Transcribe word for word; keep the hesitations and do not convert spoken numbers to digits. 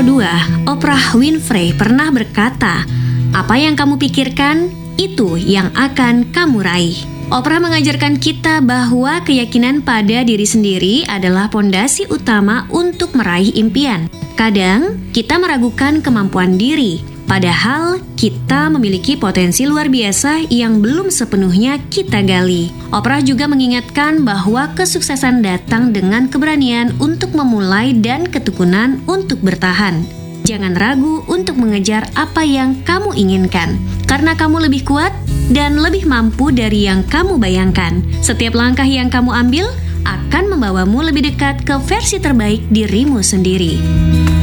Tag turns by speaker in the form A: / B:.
A: nomor dua, Oprah Winfrey pernah berkata, "Apa yang kamu pikirkan, itu yang akan kamu raih." Oprah mengajarkan kita bahwa keyakinan pada diri sendiri adalah pondasi utama untuk meraih impian. Kadang, kita meragukan kemampuan diri, padahal kita memiliki potensi luar biasa yang belum sepenuhnya kita gali. Oprah juga mengingatkan bahwa kesuksesan datang dengan keberanian untuk memulai dan ketekunan untuk bertahan. Jangan ragu untuk mengejar apa yang kamu inginkan, karena kamu lebih kuat dan lebih mampu dari yang kamu bayangkan. Setiap langkah yang kamu ambil akan membawamu lebih dekat ke versi terbaik dirimu sendiri.